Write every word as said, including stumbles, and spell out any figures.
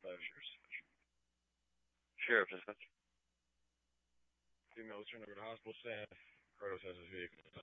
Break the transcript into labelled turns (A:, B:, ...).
A: Sheriff dispatch.
B: Female was turned over to hospital staff. Carlos has his vehicle.